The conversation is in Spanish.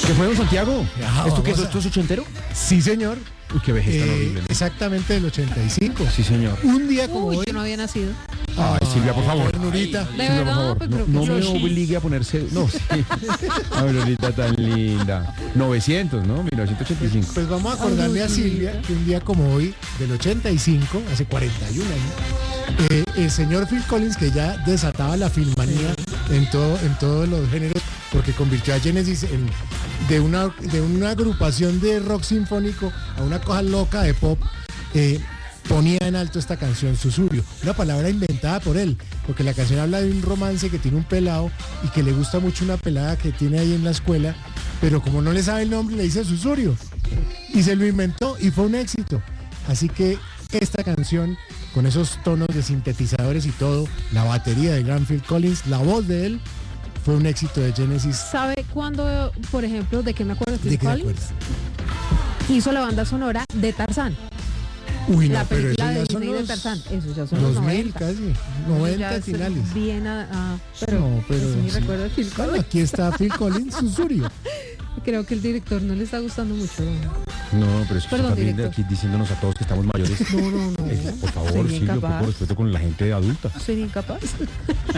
¿Qué fue, don Santiago? Ya, ¿Esto qué es? vamos a- ¿Esto es ochentero? Sí, señor. Uy, qué vejez tan horrible, ¿no? Exactamente del 85. Sí, señor. Un día como Uy, hoy. yo no había nacido. Ay, Silvia, por favor. Ternurita. De Silvia, por verdad, favor. pues, No, pero no que me sí. obligue a ponerse... No, sí. Ay, Lolita tan linda. 900, ¿no? 1985. Pues vamos a acordarle a Silvia que un día como hoy, del 85, hace 41 años, el señor Phil Collins, que ya desataba la filmanía en todos los géneros, porque convirtió a Genesis de una agrupación de rock sinfónico a una cosa loca de pop, ponía en alto esta canción, Susurio, una palabra inventada por él, porque la canción habla de un romance que tiene un pelado y que le gusta mucho una pelada que tiene ahí en la escuela, pero como no le sabe el nombre le dice Susurio y se lo inventó y fue un éxito. Así que esta canción, con esos tonos de sintetizadores y todo, la batería de gran Phil Collins, la voz de él, fue un éxito de Genesis. ¿Sabe cuándo, por ejemplo, de qué me acuerdo? ¿De Phil qué te Collins acuerdas? hizo la banda sonora de Tarzán. Uy, La no, pero eso película de ya son Disney de los Tarzán. Eso ya son los 2000 90. casi, Ya 90 es finales. Bien, pero, No, pero es mi sí. recuerdo de Phil Bueno, Collins. aquí está Phil Collins, Susurio. Creo que el director no le está gustando mucho. No, pero es que Perdón, está bien director. aquí diciéndonos a todos que estamos mayores. No. Por favor, Sería Silvio, incapaz. poco respeto con la gente adulta. Sería incapaz.